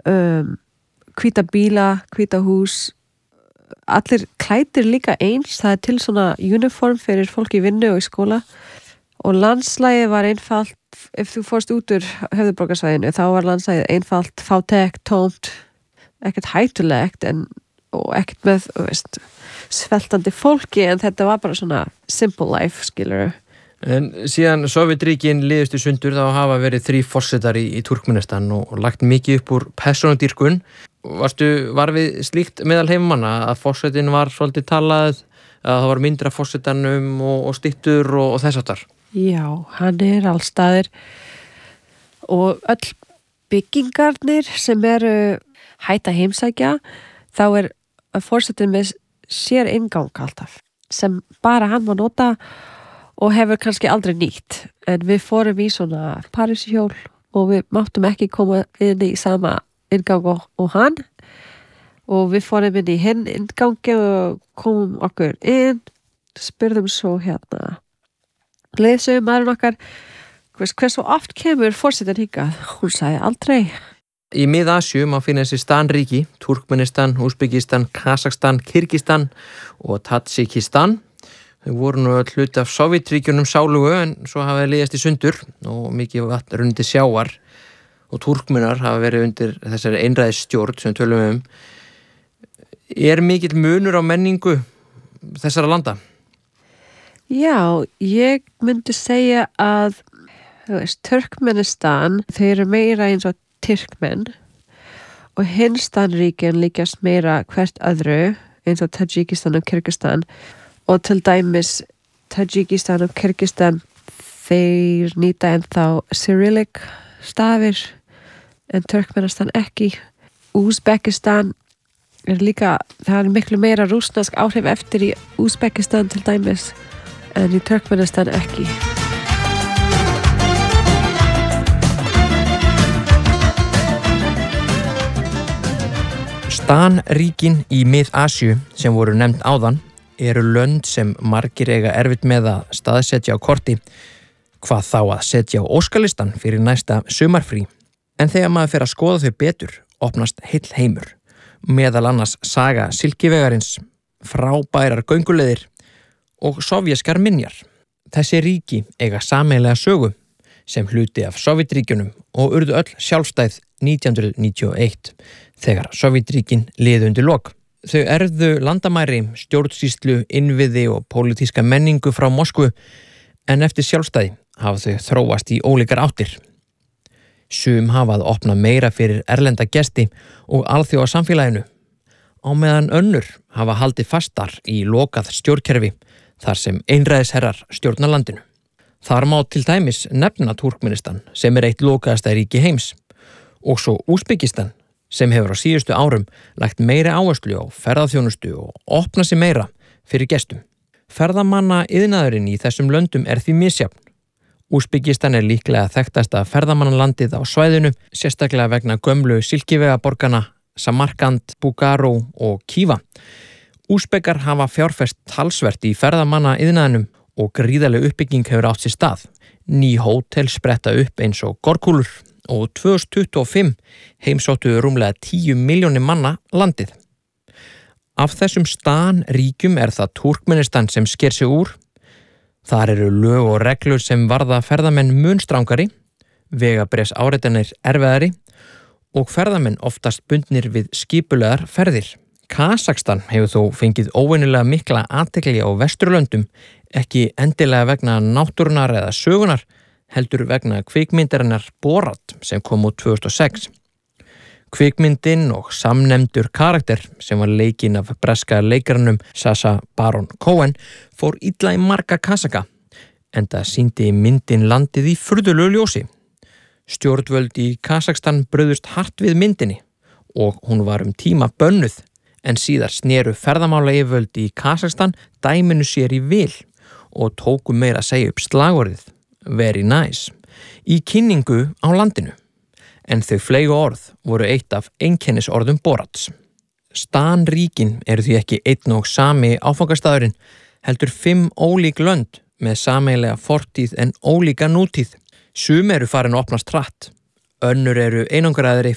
hvíta bíla, hvíta hús, allir klæddir líka eins, það til svona uniform fyrir fólk í vinnu og í skóla og landslagið var einfalt, ef þú fórst út úr höfðuborgarsvæðinu þá var landslagið einfalt, fátækt, tómt, ekkert hættulegt og ekkert með, sveltandi fólki en þetta var bara svona simple life, skilur. En síðan Sovétríkin liðust í sundur þá hafa verið 3 forsetar í Turkmenistan og lagt mikið upp úr persónudýrkun. Var við slíkt meðal heimamanna að forsetin var svolítið talað, að það var myndra forsetanum og styttur og þess aftar? Já, hann allstaðir og öll byggingarnir sem eru hætt að heimsækja, þá forsetin með sér inngang alltaf, sem bara hann má nota og hefur kannski aldrei nýtt. En við fórum í svona Paríshjól og við máttum ekki koma inn í sama inngang og hann. Og við fórum inn í hinn inngangi og komum okkur inn, spurðum svo leiðsögum maðurinn okkar, hversu oft kemur forsetinn hingað? Hún sagði aldrei. Í Mið-Asíu má finna þessi stanríki, Turkmenistan, Úsbekistan, Kazakstan, Kirgistan og Tadjikistan. Þau voru nú öll hluti af Sovétríkjunum sálugu en svo hafa þeir liðast í sundur og mikið vatn runnið til sjávar og Túrkmenar hafa verið undir þessari einræðisstjórn sem við tölum mikill munur á menningu þessara landa? Já, ég myndi segja að Turkmenistan, þeir eru meira eins og Tyrkmenn og Hinstanríkin líkast meira hvert öðru eins og Tadjikistan og Kirgistan. Og til dæmis Tadjikistan og Kirgistan þeir nýta ennþá Cyrillic stafir en Turkmenistan ekki. Úsbekistan líka, það miklu meira rússnesk áhrif eftir í Úsbekistan til dæmis en í Turkmenistan ekki. Stanríkin í Mið-Asíu sem voru nefnd áðan eru lönd sem margir eiga erfitt með að staðsetja á korti, hvað þá að setja á óskalistan fyrir næsta sumarfrí. En þegar maður fer að skoða þau betur, opnast heill heimur. Meðal annars saga silkivegarins, frábærar gönguleiðir og sovjeskar minjar. Þessi ríki eiga sameiginlega sögu sem hluti af Sovétríkjunum og urðu öll sjálfstæð 1991 þegar Sovétríkin liðu undir lok. Þau erfðu landamæri, stjórnsýslu, innviði og pólitíska menningu frá Moskvu en eftir sjálfstæði hafa þau þróast í ólíkar áttir. Sum hafa að opna meira fyrir erlenda gesti og alþjóða samfélaginu. Á meðan önnur hafa haldið fastar í lokað stjórnkerfi þar sem einræðisherrar stjórna landinu. Þar má til dæmis nefna Túrkmenistan sem eitt lokaðasta ríki heims og svo Úsbekistan sem hefur á síðustu árum lagt meiri áherslu á ferðaþjónustu og opna sig meira fyrir gestum. Ferðamanna iðnaðurinn í þessum löndum því misjafn. Úsbekistan líklega þekktasta ferðamannalandið á svæðinu, sérstaklega vegna gömlu silkivegaborgana Samarkand, Búkaró og Kíva. Úsbekar hafa fjárfest talsvert í ferðamanna iðnaðinum og gríðarleg uppbygging hefur átt sér stað. Ný hótel spretta upp eins og gorkúlur og 2025 heimsóttu rúmlega 10 milljónir manna landið. Af þessum stanríkjum það Túrkmenistan sem sker sig úr. Þar eru lög og reglur sem varða ferðamenn mun strangari, vegabréfs áritanir erfiðari og ferðamenn oftast bundnir við skipulegar ferðir. Kazakstan hefur þó fengið óvenjulega mikla athygli á Vesturlöndum, ekki endilega vegna náttúrunnar eða sögunar, heldur vegna kvikmyndarinnar Borat sem kom út 2006. Kvikmyndin og samnefndur karakter sem var leikinn af breska leikaranum Sacha Baron Cohen fór illa í marga Kazaka, enda sýndi myndin landið í furðulegu ljósi. Stjórnvöld í Kazakstan brugðust hart við myndinni og hún var tíma bönnuð, en síðar sneru ferðamálayfirvöld í Kazakstan dæminu sér í vil og tóku meira að segja upp slagorðið Very nice í kynningu á landinu. En þau fleygu orð voru eitt af einkennisorðum Borats. Stanríkin því ekki einn og sami áfangastaðurinn, heldur 5 ólík lönd með sameiginlega fortíð en ólíka nútíð. Sum farin að opnast hratt, önnur einangraðri